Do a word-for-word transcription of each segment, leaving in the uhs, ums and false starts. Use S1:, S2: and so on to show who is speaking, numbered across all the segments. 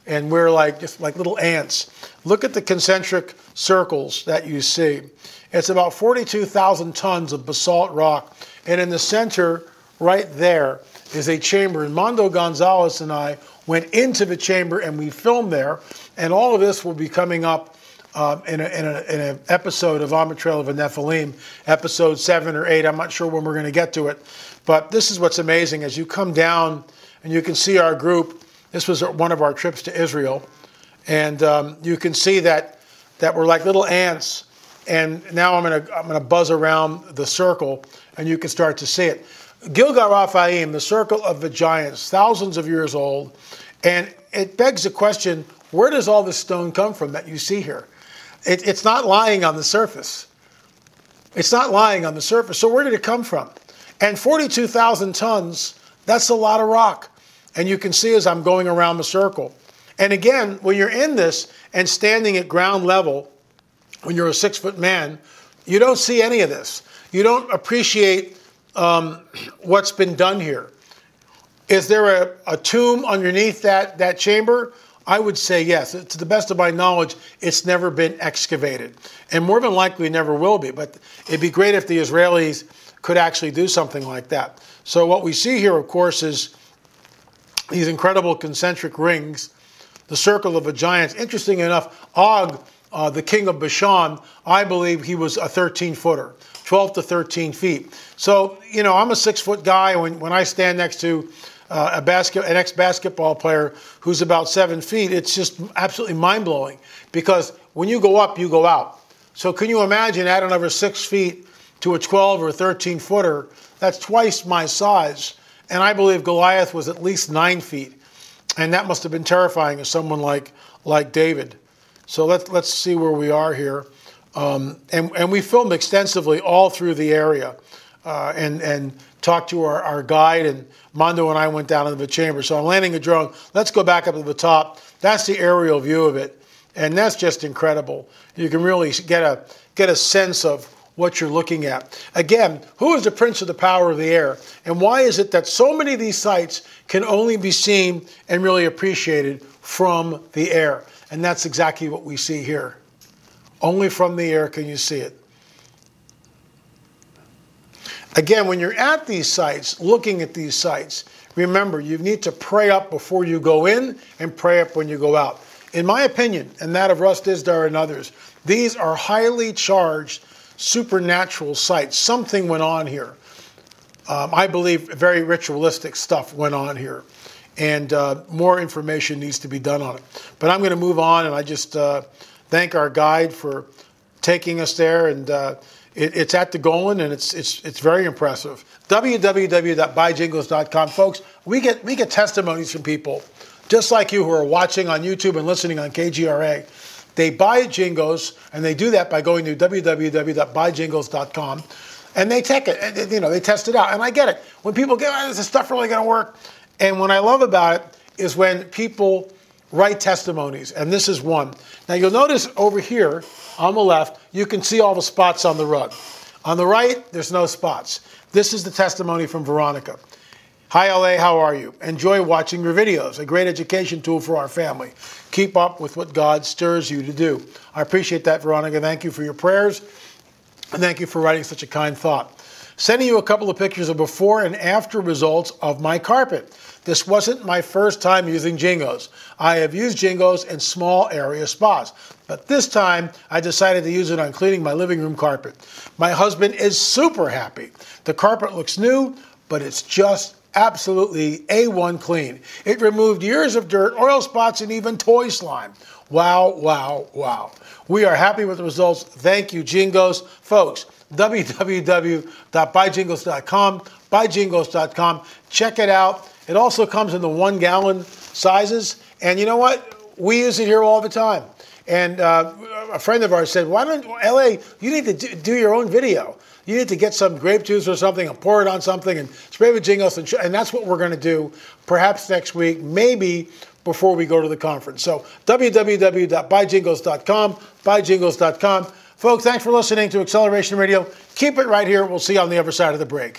S1: and we're like just like little ants. Look at the concentric circles that you see. It's about forty-two thousand tons of basalt rock, and in the center, right there, is a chamber. And Mondo Gonzalez and I went into the chamber and we filmed there, and all of this will be coming up uh, in, a, in, a, in an episode of On the Trail of the Nephilim, episode seven or eight. I'm not sure when we're going to get to it, but this is what's amazing. As you come down and you can see our group, this was one of our trips to Israel, and um, you can see that that we're like little ants. And now I'm going to I'm going to buzz around the circle, and you can start to see it. Gilgal Raphaim, the circle of the giants, thousands of years old, and it begs the question: where does all this stone come from that you see here? It, it's not lying on the surface. It's not lying on the surface. So where did it come from? And forty-two thousand tons. That's a lot of rock. And you can see as I'm going around the circle. And again, when you're in this and standing at ground level, when you're a six-foot man, you don't see any of this. You don't appreciate um, what's been done here. Is there a, a tomb underneath that, that chamber? I would say yes. To the best of my knowledge, it's never been excavated. And more than likely never will be. But it'd be great if the Israelis could actually do something like that. So what we see here, of course, is these incredible concentric rings, the circle of the giants. Interesting enough, Og, Uh, the king of Bashan, I believe he was a thirteen-footer, twelve to thirteen feet. So, you know, I'm a six-foot guy. When, when I stand next to uh, a basket, an ex-basketball player who's about seven feet, it's just absolutely mind-blowing. Because when you go up, you go out. So can you imagine adding another six feet to a twelve or thirteen-footer? That's twice my size. And I believe Goliath was at least nine feet. And that must have been terrifying to someone like, like David. So let's let's see where we are here, um, and and we filmed extensively all through the area, uh, and and talked to our, our guide, and Mondo and I went down into the chamber. So I'm landing a drone. Let's go back up to the top. That's the aerial view of it, and that's just incredible. You can really get a get a sense of what you're looking at. Again, who is the prince of the power of the air, and why is it that so many of these sites can only be seen and really appreciated from the air? And that's exactly what we see here. Only from the air can you see it. Again, when you're at these sites, looking at these sites, remember, you need to pray up before you go in and pray up when you go out. In my opinion, and that of Russ Dizdar and others, these are highly charged supernatural sites. Something went on here. Um, I believe very ritualistic stuff went on here. And uh, more information needs to be done on it. But I'm going to move on, and I just uh, thank our guide for taking us there. And uh, it, it's at the Golan, and it's it's it's very impressive. w w w dot buy jingles dot com, folks. We get we get testimonies from people just like you who are watching on YouTube and listening on K G R A. They buy Jingos, and they do that by going to w w w dot buy jingles dot com, and they take it. And, you know, they test it out, and I get it. When people go, oh, is this stuff really going to work? And what I love about it is when people write testimonies, and this is one. Now you'll notice over here on the left, you can see all the spots on the rug. On the right, there's no spots. This is the testimony from Veronica. Hi L A, how are you? Enjoy watching your videos, a great education tool for our family. Keep up with what God stirs you to do. I appreciate that, Veronica. Thank you for your prayers, and thank you for writing such a kind thought. Sending you a couple of pictures of before and after results of my carpet. This wasn't my first time using Jingos. I have used Jingos in small area spas, but this time I decided to use it on cleaning my living room carpet. My husband is super happy. The carpet looks new, but it's just absolutely A one clean. It removed years of dirt, oil spots, and even toy slime. Wow, wow, wow. We are happy with the results. Thank you, Jingos. Folks, w w w dot buy jingles dot com, buy jingles dot com. Check it out. It also comes in the one gallon sizes. And you know what? We use it here all the time. And uh, a friend of ours said, why don't, L A, you need to do, do your own video. You need to get some grape juice or something and pour it on something and spray with Jingos. And, sh- and that's what we're going to do perhaps next week, maybe before we go to the conference. So w w w dot buy jingles dot com, buy jingles dot com. Folks, thanks for listening to Acceleration Radio. Keep it right here. We'll see you on the other side of the break.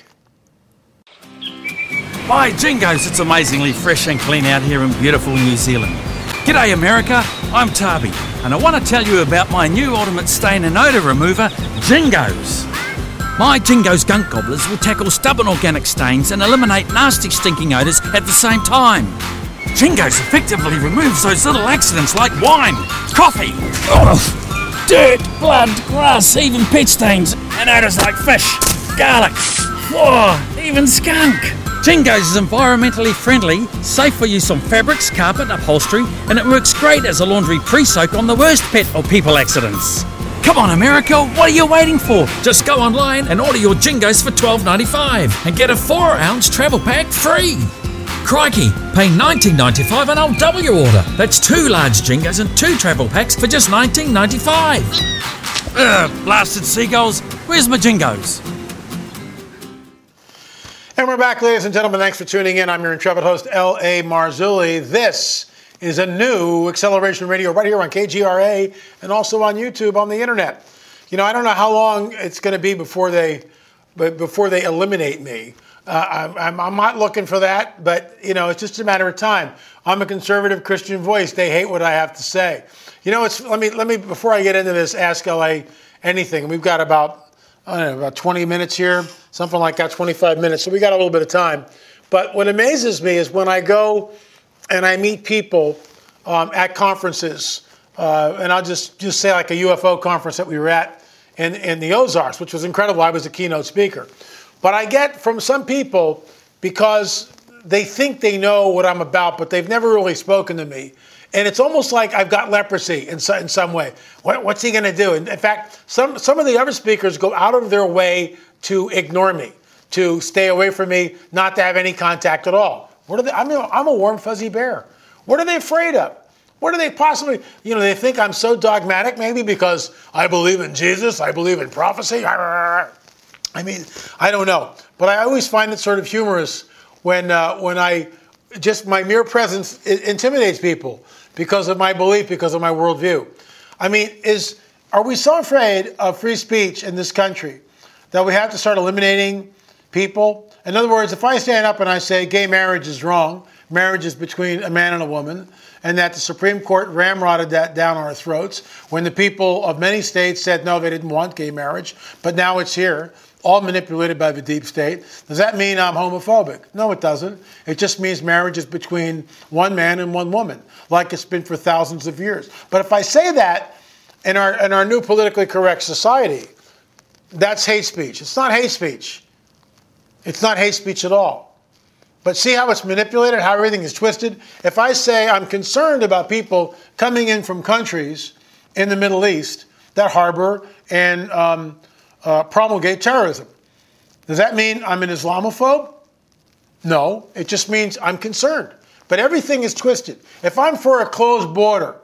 S2: Buy Jingos. It's amazingly fresh and clean out here in beautiful New Zealand. G'day America, I'm Tabi, and I want to tell you about my new ultimate stain and odour remover, Jingos. My Jingos Gunk Gobblers will tackle stubborn organic stains and eliminate nasty stinking odours at the same time. Jingos effectively removes those little accidents like wine, coffee, oh, dirt, blood, grass, even pet stains, and odours like fish, garlic, oh, even skunk. Jingos is environmentally friendly, safe for use on fabrics, carpet, upholstery, and it works great as a laundry pre-soak on the worst pet or people accidents. Come on America, what are you waiting for? Just go online and order your Jingos for twelve ninety-five and get a four ounce travel pack free. Crikey, pay nineteen ninety-five and I'll double your order. That's two large Jingos and two travel packs for just nineteen ninety-five. Ugh, blasted seagulls, where's my Jingos?
S1: And we're back, ladies and gentlemen. Thanks for tuning in. I'm your intrepid host, L A. Marzulli. This is a new Acceleration Radio right here on K G R A and also on YouTube on the internet. You know, I don't know how long it's going to be before they, before they eliminate me. Uh, I'm, I'm not looking for that, but, you know, it's just a matter of time. I'm a conservative Christian voice. They hate what I have to say. You know, it's let me, let me before I get into this, Ask L A anything. We've got about, I don't know, about twenty minutes here, something like that, twenty-five minutes. So we got a little bit of time. But what amazes me is when I go and I meet people um, at conferences, uh, and I'll just, just say like a U F O conference that we were at in, in the Ozarks, which was incredible. I was a keynote speaker. But I get from some people, because they think they know what I'm about, but they've never really spoken to me. And it's almost like I've got leprosy in, so, in some way. What, what's he going to do? And in fact, some, some of the other speakers go out of their way to ignore me, to stay away from me, not to have any contact at all. What are they? I mean, I'm a warm, fuzzy bear. What are they afraid of? What are they possibly, you know, they think I'm so dogmatic, maybe because I believe in Jesus, I believe in prophecy. I mean, I don't know. But I always find it sort of humorous when, uh, when I, just my mere presence intimidates people because of my belief, because of my worldview. I mean, is are we so afraid of free speech in this country that we have to start eliminating people? In other words, if I stand up and I say gay marriage is wrong, marriage is between a man and a woman, and that the Supreme Court ramrodded that down our throats when the people of many states said no, they didn't want gay marriage, but now it's here, all manipulated by the deep state. Does that mean I'm homophobic? No, it doesn't. It just means marriage is between one man and one woman, like it's been for thousands of years. But if I say that in our in our new politically correct society, that's hate speech. It's not hate speech. It's not hate speech at all. But see how it's manipulated, how everything is twisted? If I say I'm concerned about people coming in from countries in the Middle East that harbor and um, uh, promulgate terrorism, does that mean I'm an Islamophobe? No, it just means I'm concerned. But everything is twisted. If I'm for a closed border,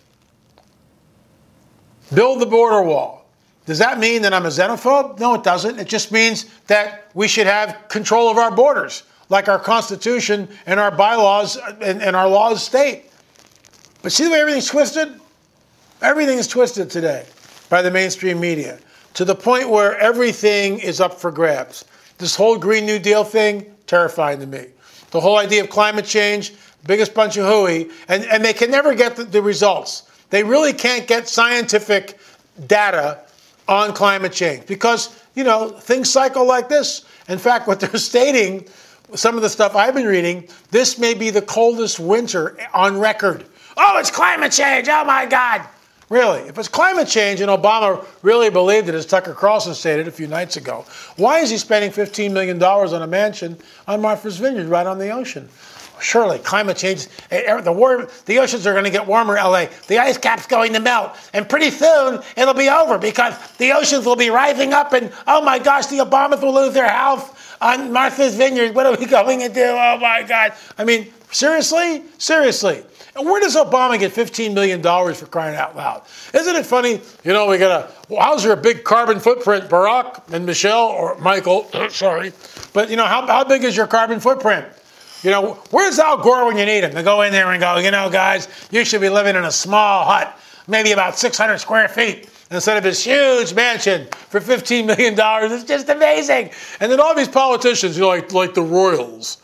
S1: build the border wall, does that mean that I'm a xenophobe? No, it doesn't. It just means that we should have control of our borders, like our Constitution and our bylaws and, and our laws state. But see the way everything's twisted? Everything is twisted today by the mainstream media to the point where everything is up for grabs. This whole Green New Deal thing, terrifying to me. The whole idea of climate change, biggest bunch of hooey, and, and they can never get the, the results. They really can't get scientific data on climate change because, you know, things cycle like this. In fact, what they're stating, some of the stuff I've been reading, this may be the coldest winter on record. Oh, it's climate change. Oh, my God. Really, if it's climate change and Obama really believed it, as Tucker Carlson stated a few nights ago, why is he spending fifteen million dollars on a mansion on Martha's Vineyard right on the ocean? Surely, climate change, the, war, the oceans are going to get warmer, L A. The ice cap's going to melt. And pretty soon, it'll be over because the oceans will be rising up and, oh my gosh, the Obamas will lose their house on Martha's Vineyard. What are we going to do? Oh my God. I mean, seriously? Seriously. And where does Obama get fifteen million dollars for crying out loud? Isn't it funny? You know, we got a, well, how's your big carbon footprint, Barack and Michelle, or Michael, sorry. But, you know, how, how big is your carbon footprint? You know, where's Al Gore when you need him? To go in there and go, you know, guys, you should be living in a small hut, maybe about six hundred square feet, instead of this huge mansion for fifteen million dollars. It's just amazing. And then all these politicians, you know, like, like the Royals,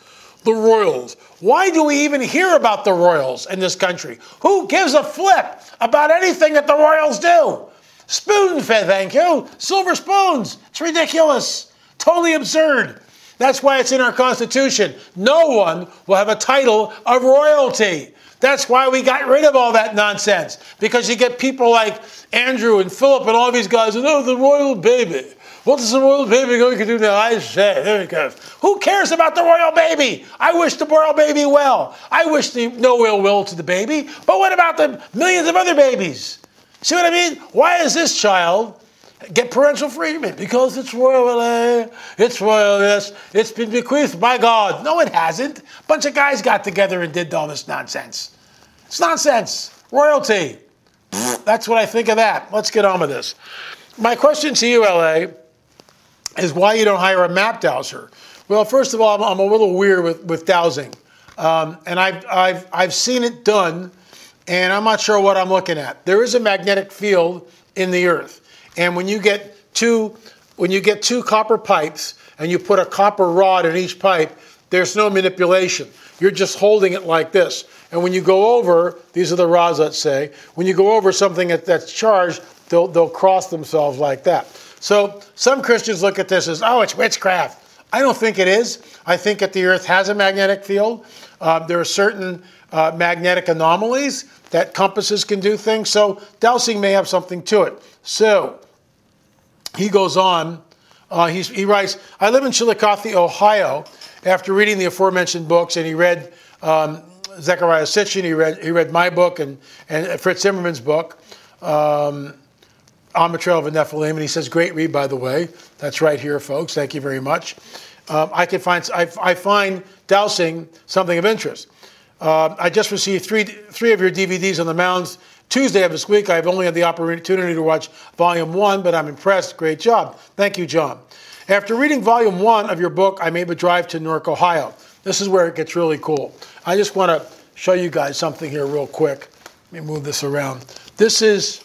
S1: The royals. Why do we even hear about the royals in this country? Who gives a flip about anything that the royals do? Spoon-fed, thank you. Silver spoons. It's ridiculous. Totally absurd. That's why it's in our Constitution. No one will have a title of royalty. That's why we got rid of all that nonsense. Because you get people like Andrew and Philip and all these guys, and oh, the royal baby. What is the royal baby going to do now? I say, there it goes. Who cares about the royal baby? I wish the royal baby well. I wish the, no ill will to the baby. But what about the millions of other babies? See what I mean? Why does this child get parental freedom? Because it's royal, eh? It's royal, yes. It's been bequeathed by God. No, it hasn't. A bunch of guys got together and did all this nonsense. It's nonsense. Royalty. That's what I think of that. Let's get on with this. My question to you, L A, is why you don't hire a map dowser. Well, first of all, I'm, I'm a little weird with, with dowsing. Um, and I've, I've, I've seen it done, and I'm not sure what I'm looking at. There is a magnetic field in the earth. And when you get two, when you get two copper pipes and you put a copper rod in each pipe, there's no manipulation. You're just holding it like this. And when you go over, these are the rods, let's say, when you go over something that, that's charged, they'll, they'll cross themselves like that. So some Christians look at this as, oh, it's witchcraft. I don't think it is. I think that the earth has a magnetic field. Uh, there are certain uh, magnetic anomalies that compasses can do things. So dowsing may have something to it. So he goes on. Uh, he's, he writes, I live in Chillicothe, Ohio. After reading the aforementioned books, and he read um, Zechariah Sitchin, he read he read my book and, and Fritz Zimmerman's book, um, On the Trail of the Nephilim, and he says, great read, by the way. That's right here, folks. Thank you very much. Um, I can find I, I find dowsing something of interest. Uh, I just received three three of your D V Ds on the mounds Tuesday of this week. I've only had the opportunity to watch Volume One, but I'm impressed. Great job. Thank you, John. After reading Volume One of your book, I made the drive to Newark, Ohio. This is where it gets really cool. I just want to show you guys something here real quick. Let me move this around. This is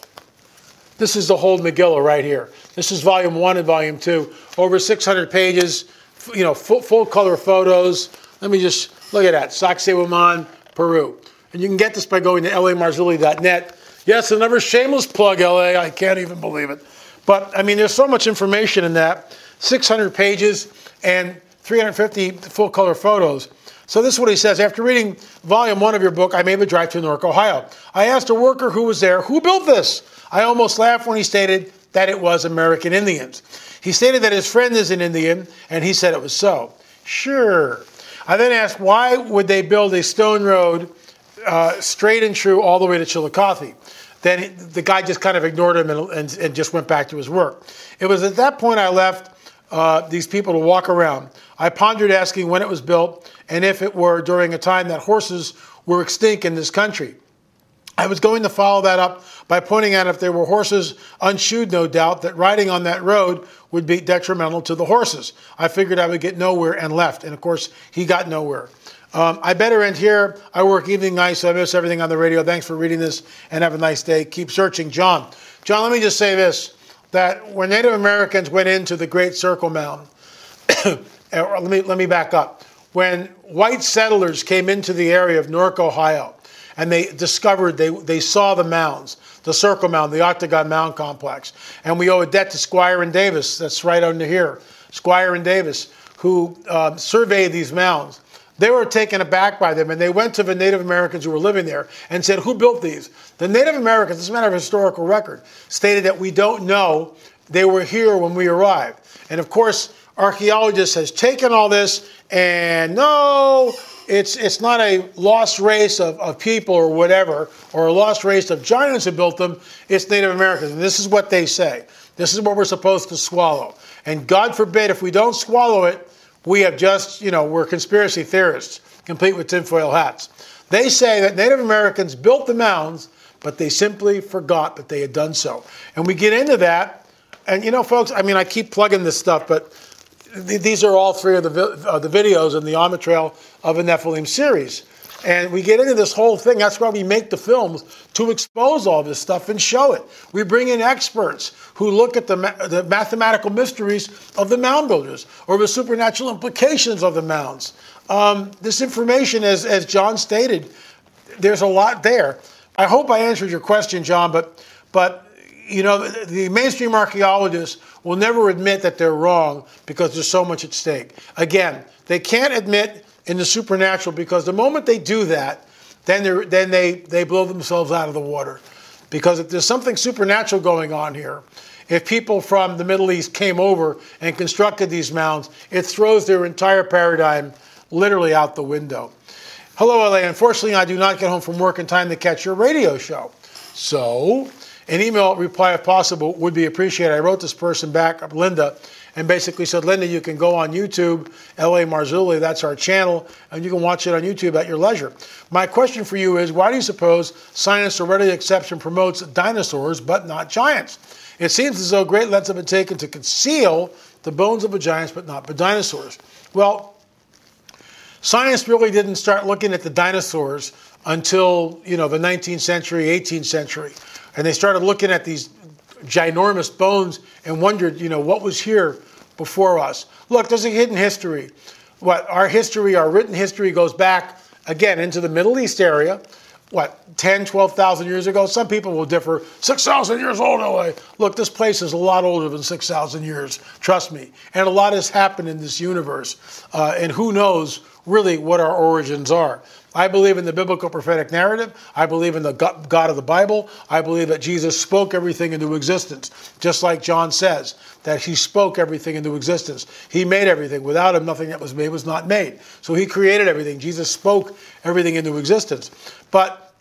S1: this is the whole Megillah right here. This is Volume One and Volume Two. Over six hundred pages. You know, full, full color photos. Let me just look at that. Sacsayhuaman, Peru. And you can get this by going to L A Marzulli dot net. Yes, another shameless plug, L A. I can't even believe it. But, I mean, there's so much information in that. six hundred pages and three hundred fifty full-color photos. So this is what he says. After reading Volume one of your book, I made the drive to Newark, Ohio. I asked a worker who was there, who built this? I almost laughed when he stated that it was American Indians. He stated that his friend is an Indian, and he said it was so. Sure. I then asked, why would they build a stone road uh, straight and true all the way to Chillicothe? Then the guy just kind of ignored him and, and, and just went back to his work. It was at that point I left uh, these people to walk around. I pondered asking when it was built and if it were during a time that horses were extinct in this country. I was going to follow that up by pointing out if there were horses unshoed, no doubt, that riding on that road would be detrimental to the horses. I figured I would get nowhere and left. And, of course, he got nowhere. Um, I better end here. I work evening nights, so I miss everything on the radio. Thanks for reading this, and have a nice day. Keep searching. John. John, let me just say this, that when Native Americans went into the Great Circle Mound, let me, let me back up. When white settlers came into the area of Newark, Ohio, and they discovered, they, they saw the mounds, the Circle Mound, the Octagon Mound Complex. And we owe a debt to Squire and Davis, that's right under here, Squire and Davis, who uh, surveyed these mounds. They were taken aback by them, and they went to the Native Americans who were living there and said, who built these? The Native Americans, this is a matter of historical record, stated that we don't know. They were here when we arrived. And of course, archaeologists has taken all this, and no, It's it's not a lost race of, of people or whatever, or a lost race of giants who built them. It's Native Americans. And this is what they say. This is what we're supposed to swallow. And God forbid, if we don't swallow it, we have just, you know, we're conspiracy theorists, complete with tinfoil hats. They say that Native Americans built the mounds, but they simply forgot that they had done so. And we get into that. And, you know, folks, I mean, I keep plugging this stuff, but these are all three of the, uh, the videos in the On the Trail of the Nephilim series. And we get into this whole thing. That's why we make the films, to expose all this stuff and show it. We bring in experts who look at the, ma- the mathematical mysteries of the mound builders or the supernatural implications of the mounds. um, this information, as, as John stated, there's a lot there. I hope I answered your question, John, but, but you know, the, the mainstream archaeologists will never admit that they're wrong because there's so much at stake. Again, they can't admit in the supernatural because the moment they do that, then, they're, then they, they blow themselves out of the water. Because if there's something supernatural going on here, if people from the Middle East came over and constructed these mounds, it throws their entire paradigm literally out the window. Hello, L A. Unfortunately, I do not get home from work in time to catch your radio show. So, an email reply, if possible, would be appreciated. I wrote this person back, Linda, and basically said, Linda, you can go on YouTube, L A. Marzulli, that's our channel, and you can watch it on YouTube at your leisure. My question for you is, why do you suppose science readily accepts and promotes dinosaurs but not giants? It seems as though great lengths have been taken to conceal the bones of the giants but not the dinosaurs. Well, science really didn't start looking at the dinosaurs until, you know, the nineteenth century, eighteenth century. And they started looking at these ginormous bones and wondered, you know, what was here before us. Look, there's a hidden history. What our history, our written history goes back, again, into the Middle East area. What, ten, twelve thousand years ago? Some people will differ. six thousand years old, L A. Look, this place is a lot older than six thousand years. Trust me. And a lot has happened in this universe. Uh, and who knows really what our origins are. I believe in the biblical prophetic narrative. I believe in the God of the Bible. I believe that Jesus spoke everything into existence, just like John says, that he spoke everything into existence. He made everything. Without him, nothing that was made was not made. So he created everything. Jesus spoke everything into existence. But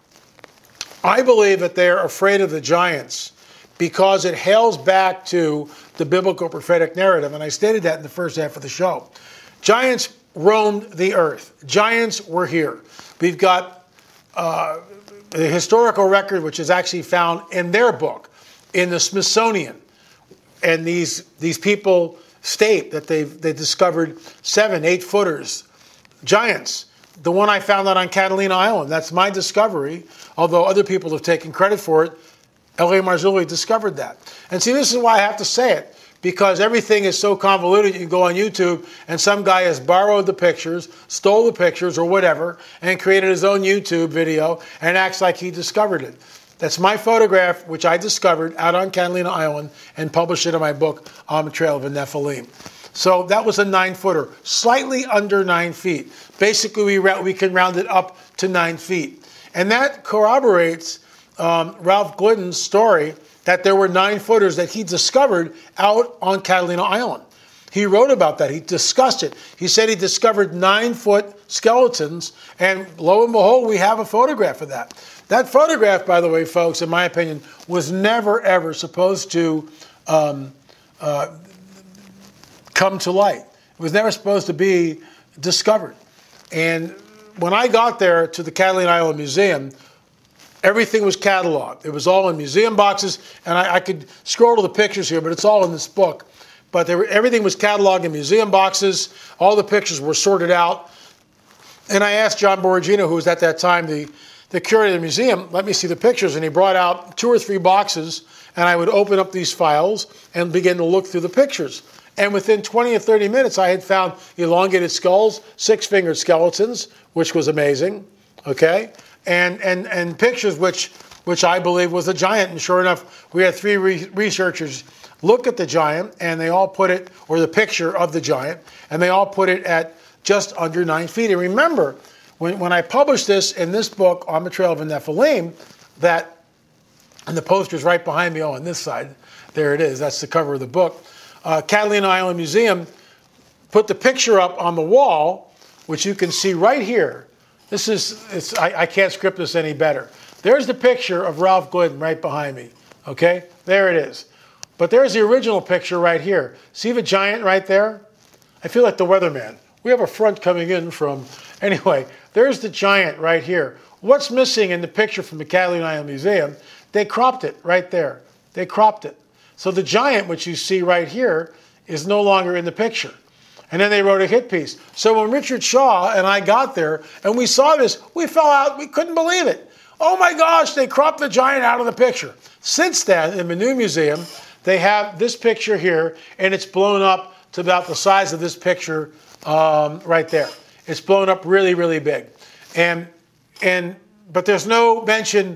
S1: I believe that they're afraid of the giants because it hails back to the biblical prophetic narrative. And I stated that in the first half of the show. Giants roamed the earth. Giants were here. We've got uh, the historical record, which is actually found in their book, in the Smithsonian. And these these people state that they've they discovered seven, eight footers, giants. The one I found out on Catalina Island, that's my discovery, although other people have taken credit for it. L A. Marzulli discovered that. And see, this is why I have to say it. Because everything is so convoluted, you can go on YouTube and some guy has borrowed the pictures, stole the pictures or whatever, and created his own YouTube video and acts like he discovered it. That's my photograph, which I discovered out on Catalina Island and published it in my book, On the Trail of the Nephilim. So that was a nine-footer, slightly under nine feet. Basically, we, we can round it up to nine feet. And that corroborates um, Ralph Glidden's story that there were nine footers that he discovered out on Catalina Island. He wrote about that. He discussed it. He said he discovered nine foot skeletons, and lo and behold, we have a photograph of that. That photograph, by the way, folks, in my opinion, was never, ever supposed to um, uh, come to light. It was never supposed to be discovered. And when I got there to the Catalina Island Museum, everything was cataloged. It was all in museum boxes, and I, I could scroll to the pictures here, but it's all in this book. But there were, everything was cataloged in museum boxes. All the pictures were sorted out. And I asked John Borragino, who was at that time the, the curator of the museum, let me see the pictures. And he brought out two or three boxes, and I would open up these files and begin to look through the pictures. And within twenty or thirty minutes, I had found elongated skulls, six-fingered skeletons, which was amazing, okay? And, and, and pictures which, which I believe was a giant. And sure enough, we had three re- researchers look at the giant, and they all put it, or the picture of the giant, and they all put it at just under nine feet. And remember, when, when I published this in this book, On the Trail of the Nephilim, that, and the poster's right behind me, oh, on this side, there it is, that's the cover of the book. Uh, Catalina Island Museum put the picture up on the wall, which you can see right here. This is, it's, I, I can't script this any better. There's the picture of Ralph Glidden right behind me, okay? There it is. But there's the original picture right here. See the giant right there? I feel like the weatherman. We have a front coming in from, anyway, there's the giant right here. What's missing in the picture from the Catalina Island Museum? They cropped it right there. They cropped it. So the giant, which you see right here, is no longer in the picture. And then they wrote a hit piece. So when Richard Shaw and I got there and we saw this, we fell out. We couldn't believe it. Oh my gosh, they cropped the giant out of the picture. Since then, in the new museum, they have this picture here, and it's blown up to about the size of this picture um, right there. it's blown up really, really big. And, and but there's no mention